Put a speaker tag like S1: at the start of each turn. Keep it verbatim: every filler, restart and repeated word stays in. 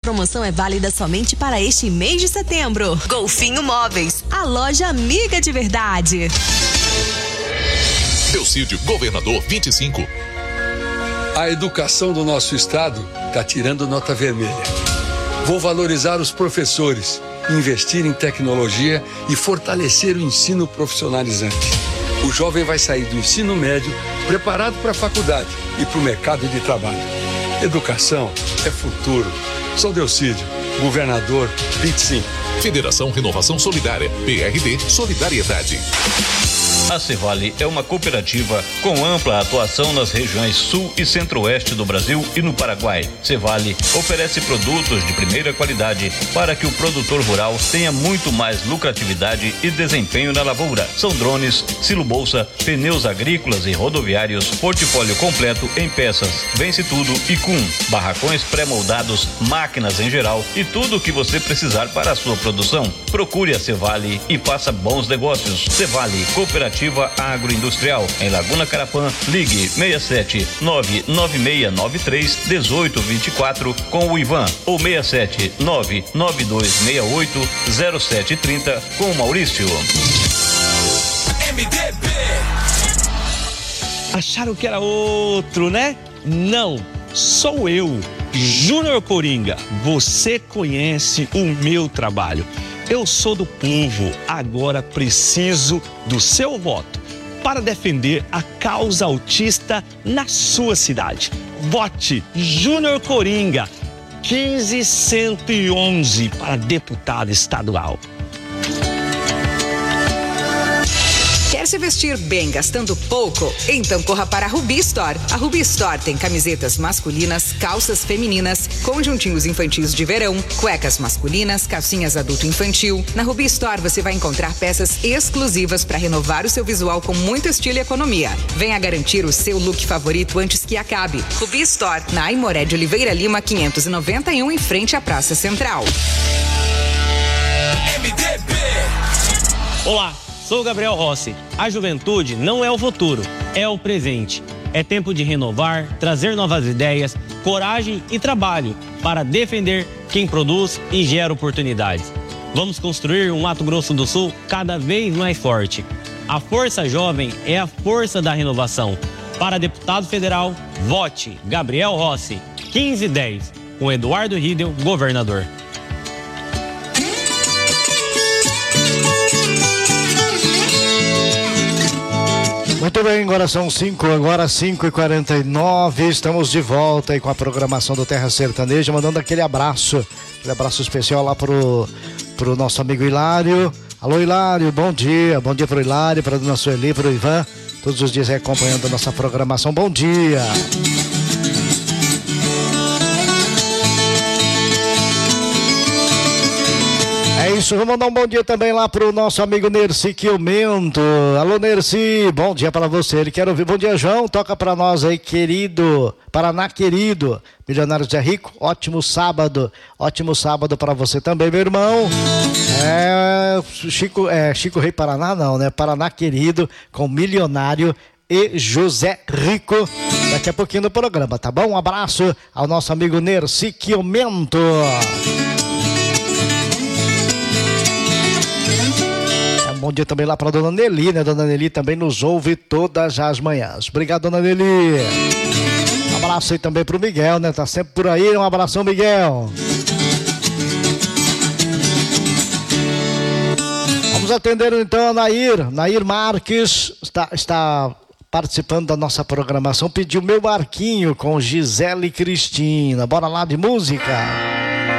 S1: promoção é válida somente para este mês de setembro. Golfinho Móveis, a loja amiga de verdade.
S2: Delcídio, governador vinte e cinco.
S3: A educação do nosso estado está tirando nota vermelha. Vou valorizar os professores, investir em tecnologia e fortalecer o ensino profissionalizante. O jovem vai sair do ensino médio preparado para a faculdade e para o mercado de trabalho. Educação é futuro. Sou Delcídio, governador vinte e cinco.
S2: Federação Renovação Solidária, P R D Solidariedade.
S4: A Cevale é uma cooperativa com ampla atuação nas regiões sul e centro-oeste do Brasil e no Paraguai. Cevale oferece produtos de primeira qualidade para que o produtor rural tenha muito mais lucratividade e desempenho na lavoura. São drones, silo-bolsa, pneus agrícolas e rodoviários, portfólio completo em peças, Vence Tudo e Kuhn, barracões pré-moldados, máquinas em geral e tudo o que você precisar para a sua produção. Procure a Cevale e faça bons negócios. Cevale, cooperativa Agroindustrial, em Laguna Carapã. Ligue seis sete nove nove seis nove três um oito dois quatro com o Ivan ou seis sete nove nove dois seis oito zero sete três zero com o Maurício.
S5: M D B.
S6: Acharam que era outro, né? Não, sou eu, Júnior Coringa. Você conhece o meu trabalho. Eu sou do povo, agora preciso do seu voto para defender a causa autista na sua cidade. Vote Júnior Coringa, quinze cento e onze para deputado estadual.
S7: Quer se vestir bem gastando pouco? Então corra para a Rubi Store. A Rubi Store tem camisetas masculinas, calças femininas, conjuntinhos infantis de verão, cuecas masculinas, calcinhas adulto infantil. Na Rubi Store você vai encontrar peças exclusivas para renovar o seu visual com muito estilo e economia. Venha garantir o seu look favorito antes que acabe. Rubi Store, na Aimoré de Oliveira Lima, quinhentos e noventa e um, em frente à Praça Central.
S5: M D B.
S6: Olá, sou Gabriel Rossi. A juventude não é o futuro, é o presente. É tempo de renovar, trazer novas ideias, coragem e trabalho para defender quem produz e gera oportunidades. Vamos construir um Mato Grosso do Sul cada vez mais forte. A Força Jovem é a força da renovação. Para deputado federal, vote Gabriel Rossi, quinze dez, com Eduardo Riedel, governador.
S8: Muito bem, agora são cinco, agora cinco e quarenta e nove, estamos de volta aí com a programação do Terra Sertaneja, mandando aquele abraço, aquele abraço especial lá pro, pro nosso amigo Hilário. Alô Hilário, bom dia, bom dia pro Hilário, pra dona Sueli, pro Ivan, todos os dias aí acompanhando a nossa programação, bom dia. É isso, vamos mandar um bom dia também lá pro nosso amigo Nerci Quilmento. Alô Nerci, bom dia para você, ele quer ouvir. Bom dia, João, toca para nós aí, querido, Paraná querido, Milionários é Rico, ótimo sábado, ótimo sábado para você também, meu irmão. É, Chico, é, Chico Rei Paraná não, né, Paraná querido, com Milionário e José Rico, daqui a pouquinho no programa, tá bom? Um abraço ao nosso amigo Nerci Quilmento. Bom dia também lá para dona Nelly, né? Dona Nelly também nos ouve todas as manhãs. Obrigado, dona Nelly. Um abraço aí também pro Miguel, né? Tá sempre por aí. Um abração, Miguel. Vamos atender então a Nair. Nair Marques está, está participando da nossa programação. Pediu Meu Barquinho com Gisele Cristina. Bora lá de música.